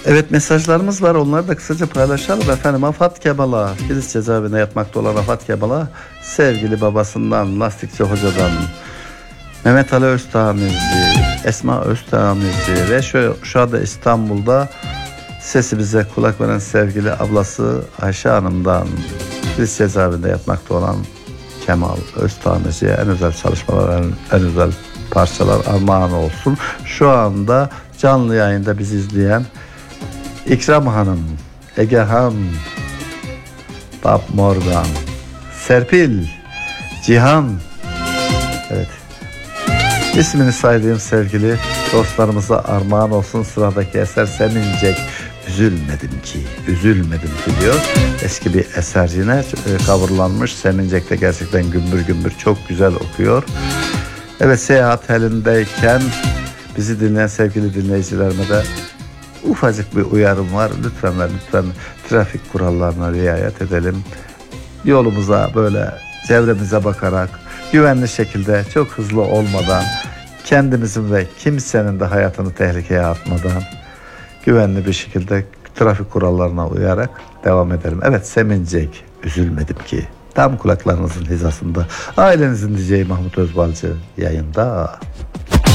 Evet, mesajlarımız var, onları da kısaca paylaşalım efendim. Afat Kemal'a, Kilis cezaevinde yatmakta olan Afat Kemal'a sevgili babasından, lastikçi hocadan, Mehmet Ali Öztamirci, Esma Öztamirci ve şu anda İstanbul'da sesi bize kulak veren sevgili ablası Ayşe Hanım'dan, Kilis cezaevinde yatmakta olan Kemal Öztamirci'ye en özel çalışmalar, en özel parçalar armağan olsun. Şu anda canlı yayında bizi izleyen İkram Hanım, Egehan, Bob Morgan, Serpil, Cihan, evet, ismini saydığım sevgili dostlarımıza armağan olsun. Sıradaki eser Semincek, üzülmedim ki, üzülmedim ki diyor. Eski bir eser, yine coverlanmış. Semincek de gerçekten gümbür gümbür çok güzel okuyor. Evet, seyahat halindeyken bizi dinleyen sevgili dinleyicilerime de ufacık bir uyarım var. Lütfen trafik kurallarına riayet edelim. Yolumuza böyle çevremize bakarak güvenli şekilde, çok hızlı olmadan, kendimizin ve kimsenin de hayatını tehlikeye atmadan güvenli bir şekilde trafik kurallarına uyarak devam edelim. Evet, Semincek, üzülmedim ki. Tam kulaklarınızın hizasında. Ailenizin DJ Mahmut Özbalcı yayında.